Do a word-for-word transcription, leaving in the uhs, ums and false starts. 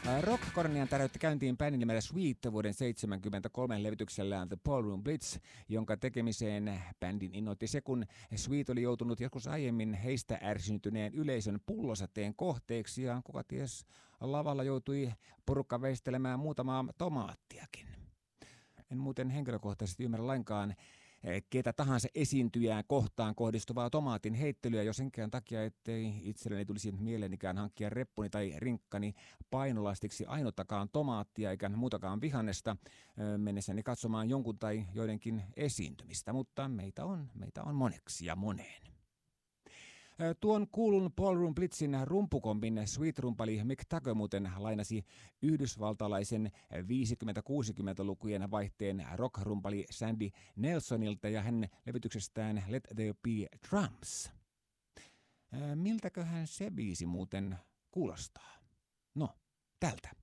Rock-kornian täräytti käyntiin bändin nimellä Sweet vuoden seitsemänkymmentäkolme levytyksellään The Ballroom Blitz, jonka tekemiseen bändin innoitti se, kun Sweet oli joutunut joskus aiemmin heistä ärsyntyneen yleisön pullosateen kohteeksi ja kuka ties lavalla joutui porukka veistelemään muutamaa tomaattiakin. En muuten henkilökohtaisesti ymmärrä lainkaan ketä tahansa esiintyjää kohtaan kohdistuvaa tomaatin heittelyä, jos senkään takia, ettei itselleni tulisi mieleenikään hankkia reppuni tai rinkkani painolastiksi ainuttakaan tomaattia eikä muutakaan vihannesta mennessäni katsomaan jonkun tai joidenkin esiintymistä, mutta meitä on, meitä on moneksi ja moneen. Tuon kuulun Ballroom Blitzin rumpukombin Sweet-rumpali Mick Taggart muuten lainasi yhdysvaltalaisen viisikymmentä-kuusikymmentälukujen vaihteen rock-rumpali Sandy Nelsonilta ja hänen levytyksestään Let There Be Drums. Miltäköhän se biisi muuten kuulostaa? No, tältä.